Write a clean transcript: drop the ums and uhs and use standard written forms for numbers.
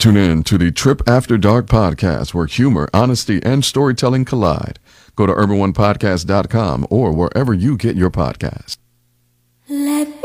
Tune in to the Trip After Dark podcast, where humor, honesty, and storytelling collide. Go to urban1podcast.com or wherever you get your podcast. Let